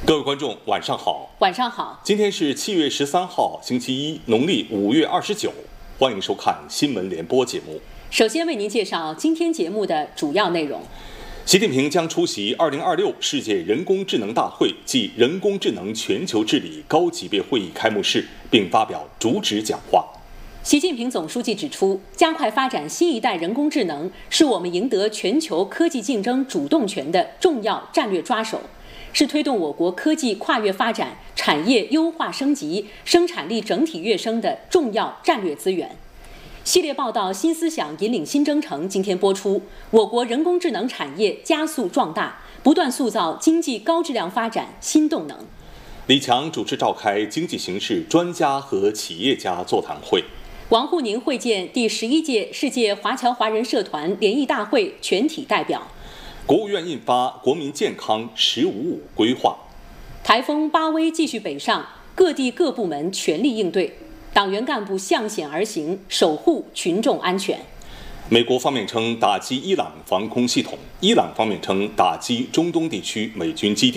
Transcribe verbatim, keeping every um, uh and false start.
各位观众，晚上好。 晚上好。 今天是七月十三号，星期一，农历五月二十九。欢迎收看新闻联播节目。 首先为您介绍今天节目的主要内容。 习近平将出席二零二六世界人工智能大会暨人工智能全球治理高级别会议开幕式，并发表主旨讲话。 习近平总书记指出，加快发展新一代人工智能是我们赢得全球科技竞争主动权的重要战略抓手，是推动我国科技跨越发展、产业优化升级、生产力整体跃升的重要战略资源。系列报道《新思想引领新征程》今天播出。我国人工智能产业加速壮大，不断塑造经济高质量发展新动能。 李强主持召开经济形势专家和企业家座谈会。 王沪宁会见第十一届世界华侨华人社团联谊大会全体代表。 国务院印发《国民健康“十五五”规划》。 台风巴威继续北上，各地各部门全力应对，党员干部向险而行，守护群众安全。 美国方面称打击伊朗防空系统，伊朗方面称打击中东地区美军基地。